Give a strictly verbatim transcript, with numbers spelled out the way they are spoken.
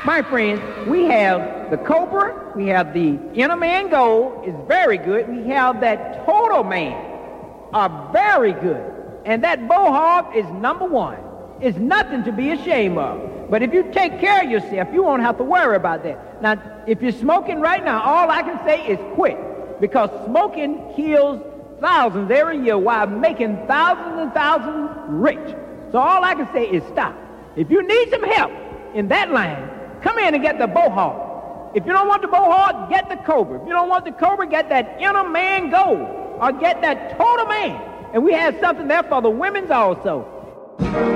My friends, we have the Cobra, we have the Inner Man Gold, is very good. We have that Total Man, are very good. And that Bohawk is number one. It's nothing to be ashamed of. But if you take care of yourself, you won't have to worry about that. Now, if you're smoking right now, all I can say is quit, because smoking kills thousands every year while making thousands and thousands rich. So all I can say is stop. If you need some help in that line, come in and get the Bohawk. If you don't want the Bohawk, get the Cobra. If you don't want the Cobra, get that Inner Man Gold, or get that Total Man. And we have something there for the women's also.